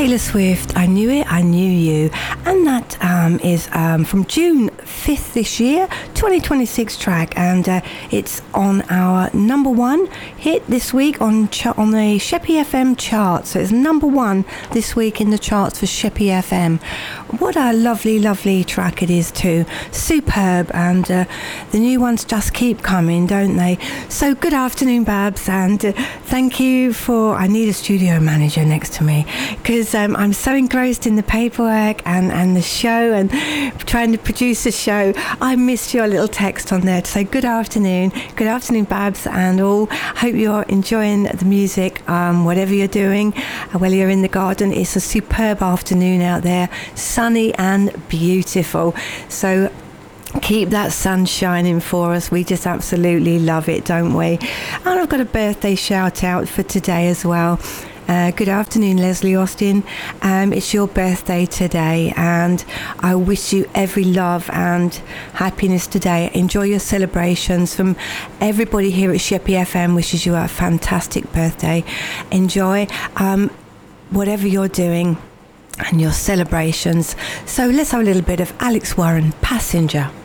Taylor Swift, I Knew It, I Knew You. And that is from June 5th this year, 2026 track. And it's on our number one hit this week on the Sheppy FM chart. So it's number one this week in the charts for Sheppy FM. What a lovely, lovely track it is too. Superb. And the new ones just keep coming, don't they? So good afternoon, Babs. And thank you for... I need a studio manager next to me because I'm so engrossed in the paperwork and the show and trying to produce the show. I missed your little text on there to say good afternoon, Babs, and all. Hope you're enjoying the music, whatever you're doing, whether you're in the garden. It's a superb afternoon out there, sunny and beautiful. So keep that sun shining for us. We just absolutely love it, don't we? And I've got a birthday shout out for today as well. Good afternoon, Leslie Austin. It's your birthday today, and I wish you every love and happiness today. Enjoy your celebrations. From everybody here at Sheppy FM wishes you a fantastic birthday. Enjoy whatever you're doing and your celebrations. So let's have a little bit of Alex Warren, Passenger.